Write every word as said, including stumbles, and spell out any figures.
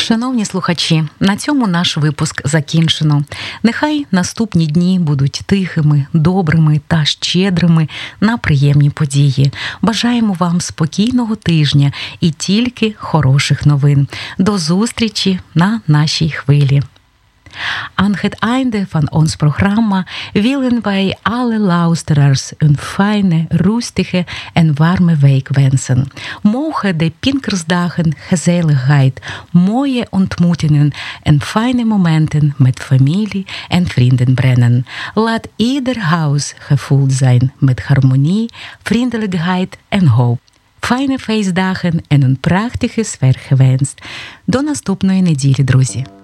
Шановні слухачі, на цьому наш випуск закінчено. Нехай наступні дні будуть тихими, добрими та щедрими на приємні події. Бажаємо вам спокійного тижня і тільки хороших новин. До зустрічі на нашій хвилі. Aan het einde van ons programma willen wij alle luisteraars een fijne, rustige en warme week wensen. Mogen de Pinkstersdagen gezelligheid, mooie ontmoetingen en fijne momenten met familie en vrienden brengen. Laat ieder huis gevuld zijn met harmonie, vriendelijkheid en hoop. Fijne feestdagen en een prachtige sfeer gewenst. До наступної неділі, друзі!